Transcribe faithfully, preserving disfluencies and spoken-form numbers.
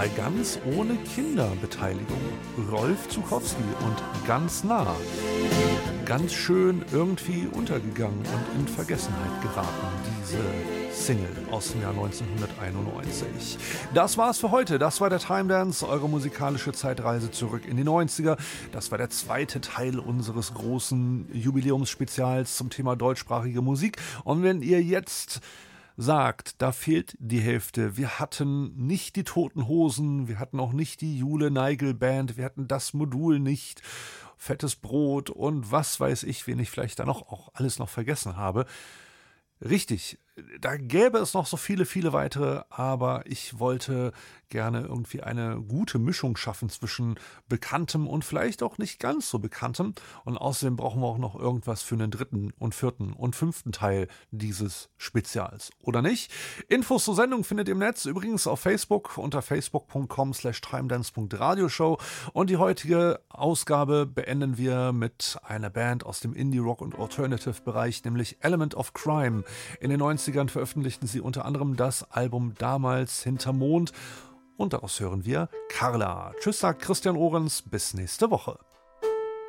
Mal ganz ohne Kinderbeteiligung. Rolf Zuckowski und ganz nah. Ganz schön irgendwie untergegangen und in Vergessenheit geraten, diese Single aus dem Jahr neunzehnhunderteinundneunzig. Das war's für heute. Das war der Time Dance, eure musikalische Zeitreise zurück in die neunziger. Das war der zweite Teil unseres großen Jubiläumsspezials zum Thema deutschsprachige Musik. Und wenn ihr jetzt sagt, da fehlt die Hälfte. Wir hatten nicht die Toten Hosen, wir hatten auch nicht die Jule Neigel Band, wir hatten das Modul nicht, Fettes Brot und was weiß ich, wen ich vielleicht da noch auch alles noch vergessen habe. Richtig, da gäbe es noch so viele, viele weitere, aber ich wollte gerne irgendwie eine gute Mischung schaffen zwischen Bekanntem und vielleicht auch nicht ganz so Bekanntem. Und außerdem brauchen wir auch noch irgendwas für einen dritten und vierten und fünften Teil dieses Spezials. Oder nicht? Infos zur Sendung findet ihr im Netz, übrigens auf Facebook unter facebook punkt com slash timedance punkt radioshow. Und die heutige Ausgabe beenden wir mit einer Band aus dem Indie-Rock- und Alternative-Bereich, nämlich Element of Crime. In den neunzigern veröffentlichten sie unter anderem das Album Damals Hinterm Mond. Und daraus hören wir Carla. Tschüss, sagt Christian Ohrens. Bis nächste Woche.